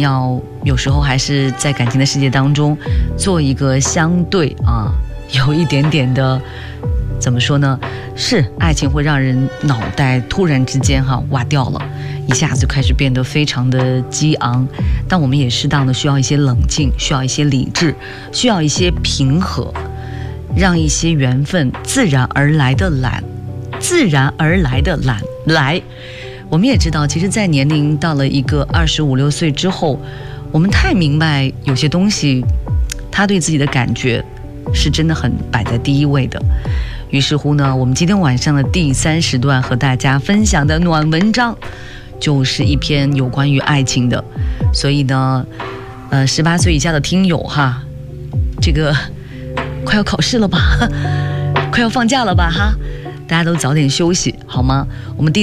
要有时候还是在感情的世界当中做一个相对有一点点的，怎么说呢，是爱情会让人脑袋突然之间挖掉了，一下子就开始变得非常的激昂，但我们也适当的需要一些冷静，需要一些理智，需要一些平和，让一些缘分自然而来的懒来。我们也知道，其实在年龄到了一个25、26岁之后，我们太明白有些东西他对自己的感觉是真的很摆在第一位的。于是乎呢，我们今天晚上的第3时段和大家分享的暖文章就是一篇有关于爱情的。所以呢18岁以下的听友这个快要考试了吧，快要放假了吧大家都早点休息好吗？我们